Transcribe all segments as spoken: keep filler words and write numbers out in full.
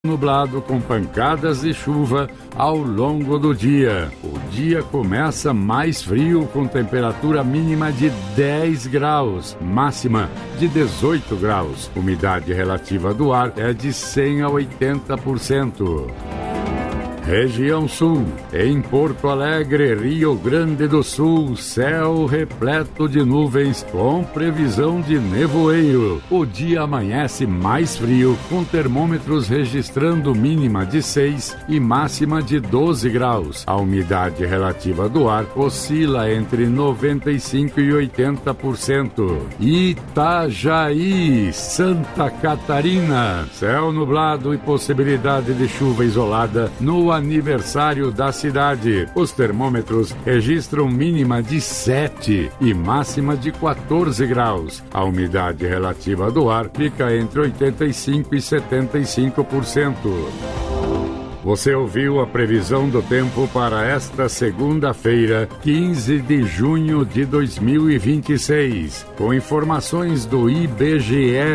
Nublado com pancadas de chuva ao longo do dia. O dia começa mais frio com temperatura mínima de dez graus, máxima de dezoito graus. Umidade relativa do ar é de cem a oitenta por cento. Região Sul, em Porto Alegre, Rio Grande do Sul, céu repleto de nuvens com previsão de nevoeiro. O dia amanhece mais frio, com termômetros registrando mínima de seis e máxima de doze graus. A umidade relativa do ar oscila entre noventa e cinco por cento e oitenta por cento. Itajaí, Santa Catarina, céu nublado e possibilidade de chuva isolada no aniversário da cidade. Os termômetros registram mínima de sete e máxima de quatorze graus. A umidade relativa do ar fica entre oitenta e cinco e setenta e cinco por cento. Você ouviu a previsão do tempo para esta segunda-feira, quinze de junho de dois mil e vinte e seis, com informações do I B G E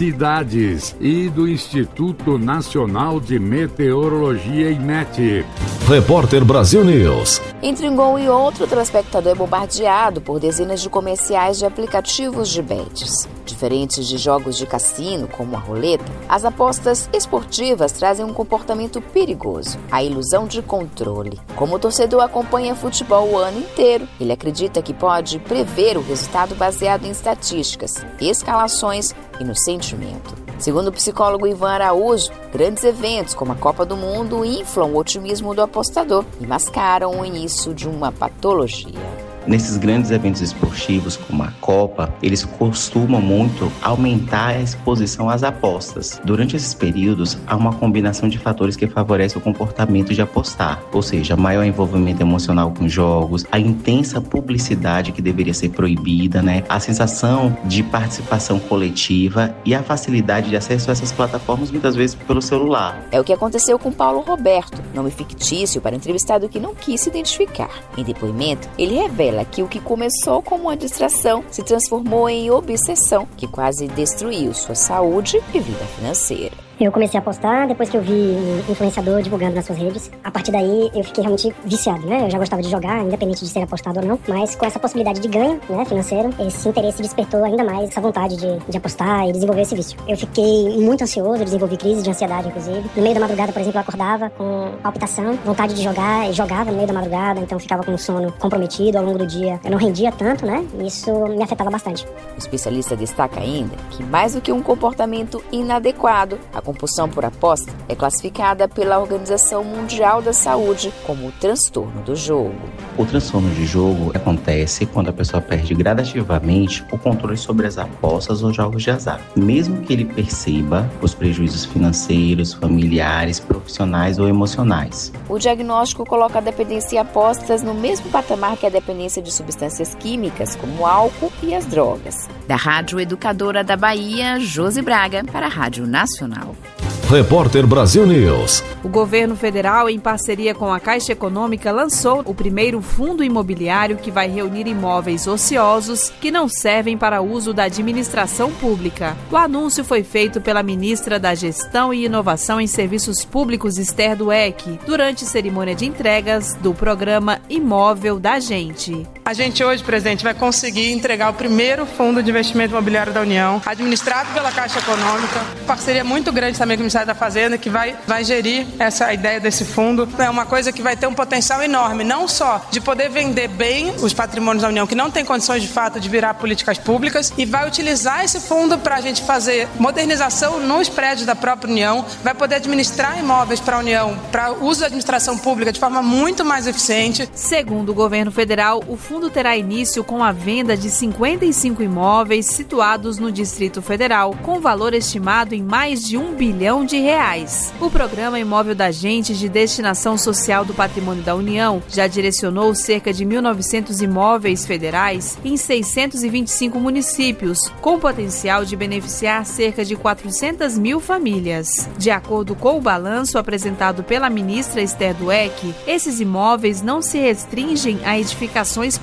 Cidades e do Instituto Nacional de Meteorologia, INMET. Repórter Brasil News. Entre um gol e outro, o telespectador é bombardeado por dezenas de comerciais de aplicativos de bets. Diferentes de jogos de cassino, como a roleta, as apostas esportivas trazem um comportamento perigoso, a ilusão de controle. Como o torcedor acompanha futebol o ano inteiro, ele acredita que pode prever o resultado baseado em estatísticas, escalações e no sentimento. Segundo o psicólogo Ivan Araújo, grandes eventos como a Copa do Mundo inflam o otimismo do apostador e mascaram o início de uma patologia. Nesses grandes eventos esportivos, como a Copa, eles costumam muito aumentar a exposição às apostas. Durante esses períodos, há uma combinação de fatores que favorece o comportamento de apostar, ou seja, maior envolvimento emocional com jogos, a intensa publicidade que deveria ser proibida, né? A sensação de participação coletiva e a facilidade de acesso a essas plataformas, muitas vezes pelo celular. É o que aconteceu com Paulo Roberto, nome fictício para entrevistado que não quis se identificar. Em depoimento, ele revela que o que começou como uma distração se transformou em obsessão, que quase destruiu sua saúde e vida financeira. Eu comecei a apostar depois que eu vi um influenciador divulgando nas suas redes. A partir daí, eu fiquei realmente viciado, né? Eu já gostava de jogar, independente de ser apostado ou não. Mas com essa possibilidade de ganho, né, financeiro, esse interesse despertou ainda mais essa vontade de, de apostar e desenvolver esse vício. Eu fiquei muito ansioso, eu desenvolvi crise de ansiedade, inclusive. No meio da madrugada, por exemplo, eu acordava com palpitação, vontade de jogar, e jogava no meio da madrugada, então ficava com o sono comprometido ao longo do dia. Eu não rendia tanto, né? E isso me afetava bastante. O especialista destaca ainda que, mais do que um comportamento inadequado, a compulsão por aposta é classificada pela Organização Mundial da Saúde como o transtorno do jogo. O transtorno de jogo acontece quando a pessoa perde gradativamente o controle sobre as apostas ou jogos de azar, mesmo que ele perceba os prejuízos financeiros, familiares, profissionais ou emocionais. O diagnóstico coloca a dependência em apostas no mesmo patamar que a dependência de substâncias químicas, como o álcool e as drogas. Da Rádio Educadora da Bahia, Josi Braga, para a Rádio Nacional. Repórter Brasil News. O governo federal, em parceria com a Caixa Econômica, lançou o primeiro fundo imobiliário que vai reunir imóveis ociosos que não servem para uso da administração pública. O anúncio foi feito pela ministra da Gestão e Inovação em Serviços Públicos, Esther Dweck, durante cerimônia de entregas do programa Imóvel da Gente. A gente hoje, presidente, vai conseguir entregar o primeiro fundo de investimento imobiliário da União, administrado pela Caixa Econômica, parceria muito grande também com o Ministério da Fazenda, que vai, vai gerir essa ideia desse fundo. É uma coisa que vai ter um potencial enorme, não só de poder vender bem os patrimônios da União, que não tem condições de fato de virar políticas públicas, e vai utilizar esse fundo para a gente fazer modernização nos prédios da própria União, vai poder administrar imóveis para a União, para uso da administração pública de forma muito mais eficiente. Segundo o governo federal, o fundo terá início com a venda de cinquenta e cinco imóveis situados no Distrito Federal, com valor estimado em mais de um bilhão de reais. O programa Imóvel da Gente, de destinação social do patrimônio da União, já direcionou cerca de mil e novecentos imóveis federais em seiscentos e vinte e cinco municípios, com potencial de beneficiar cerca de quatrocentas mil famílias. De acordo com o balanço apresentado pela ministra Esther Dweck, esses imóveis não se restringem a edificações públicas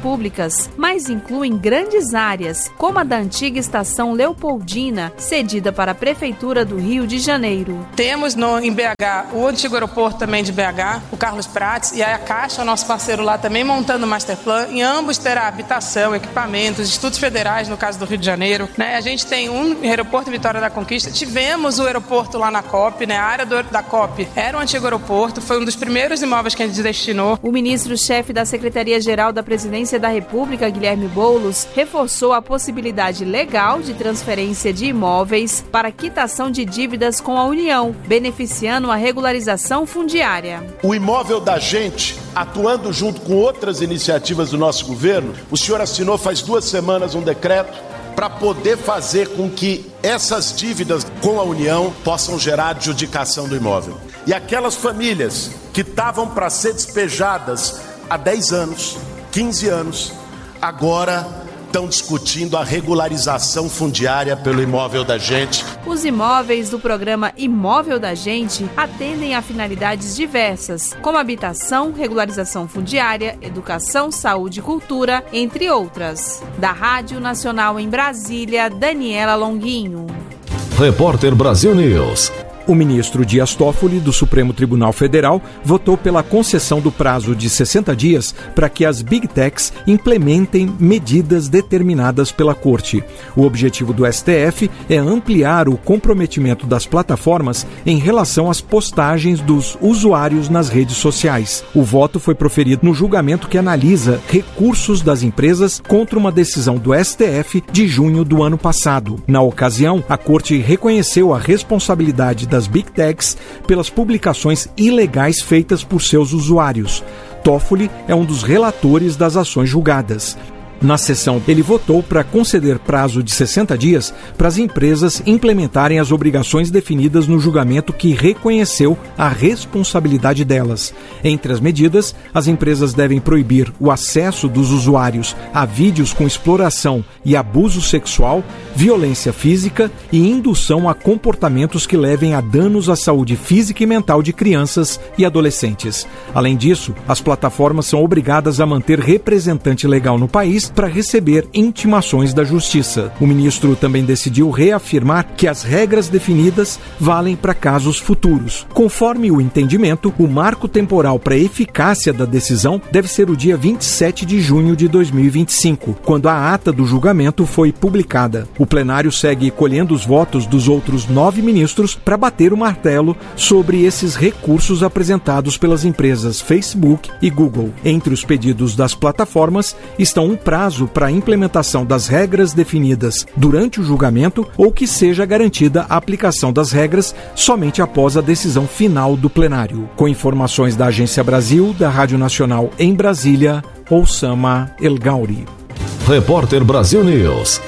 públicas, mas incluem grandes áreas, como a da antiga estação Leopoldina, cedida para a Prefeitura do Rio de Janeiro. Temos no, em B H o antigo aeroporto também de B H, o Carlos Prates, e a Caixa, nosso parceiro lá, também montando o masterplan. Em ambos terá habitação, equipamentos, estudos federais, no caso do Rio de Janeiro. Né? A gente tem um aeroporto em Vitória da Conquista. Tivemos o aeroporto lá na COP, né? A área do, da COP era um antigo aeroporto, foi um dos primeiros imóveis que a gente destinou. O ministro-chefe da Secretaria-Geral da Presidência da República, Guilherme Boulos, reforçou a possibilidade legal de transferência de imóveis para quitação de dívidas com a União, beneficiando a regularização fundiária. O imóvel da gente, atuando junto com outras iniciativas do nosso governo, o senhor assinou faz duas semanas um decreto para poder fazer com que essas dívidas com a União possam gerar adjudicação do imóvel. E aquelas famílias que estavam para ser despejadas há dez anos, quinze anos, agora estão discutindo a regularização fundiária pelo imóvel da gente. Os imóveis do programa Imóvel da Gente atendem a finalidades diversas, como habitação, regularização fundiária, educação, saúde e cultura, entre outras. Da Rádio Nacional em Brasília, Daniela Longuinho. Repórter Brasil News. O ministro Dias Toffoli, do Supremo Tribunal Federal, votou pela concessão do prazo de sessenta dias para que as Big Techs implementem medidas determinadas pela Corte. O objetivo do S T F é ampliar o comprometimento das plataformas em relação às postagens dos usuários nas redes sociais. O voto foi proferido no julgamento que analisa recursos das empresas contra uma decisão do S T F de junho do ano passado. Na ocasião, a Corte reconheceu a responsabilidade da das Big Techs pelas publicações ilegais feitas por seus usuários. Toffoli é um dos relatores das ações julgadas. Na sessão, ele votou para conceder prazo de sessenta dias para as empresas implementarem as obrigações definidas no julgamento que reconheceu a responsabilidade delas. Entre as medidas, as empresas devem proibir o acesso dos usuários a vídeos com exploração e abuso sexual, violência física e indução a comportamentos que levem a danos à saúde física e mental de crianças e adolescentes. Além disso, as plataformas são obrigadas a manter representante legal no país para receber intimações da Justiça. O ministro também decidiu reafirmar que as regras definidas valem para casos futuros. Conforme o entendimento, o marco temporal para a eficácia da decisão deve ser o dia vinte e sete de junho de dois mil e vinte e cinco, quando a ata do julgamento foi publicada. O plenário segue colhendo os votos dos outros nove ministros para bater o martelo sobre esses recursos apresentados pelas empresas Facebook e Google. Entre os pedidos das plataformas estão um prazo prazo para a implementação das regras definidas durante o julgamento ou que seja garantida a aplicação das regras somente após a decisão final do plenário. Com informações da Agência Brasil, da Rádio Nacional em Brasília, Oussama El Gauri. Repórter Brasil News.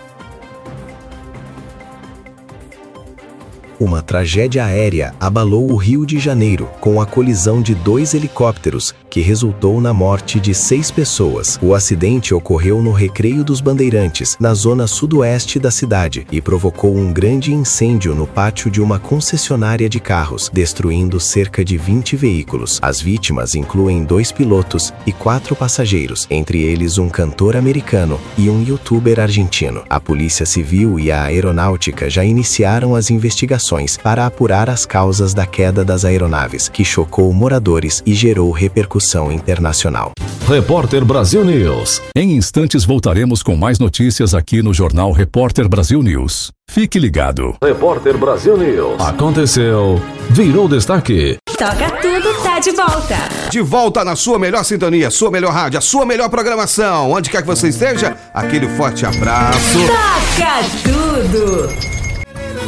Uma tragédia aérea abalou o Rio de Janeiro com a colisão de dois helicópteros, que resultou na morte de seis pessoas. O acidente ocorreu no Recreio dos Bandeirantes, na zona sudoeste da cidade, e provocou um grande incêndio no pátio de uma concessionária de carros, destruindo cerca de vinte veículos. As vítimas incluem dois pilotos e quatro passageiros, entre eles um cantor americano e um youtuber argentino. A Polícia Civil e a Aeronáutica já iniciaram as investigações para apurar as causas da queda das aeronaves, que chocou moradores e gerou repercussão internacional. Repórter Brasil News. Em instantes voltaremos com mais notícias aqui no Jornal Repórter Brasil News. Fique ligado. Repórter Brasil News. Aconteceu, virou destaque. Toca Tudo tá de volta. De volta na sua melhor sintonia, sua melhor rádio, a sua melhor programação. Onde quer que você esteja, aquele forte abraço. Toca Tudo.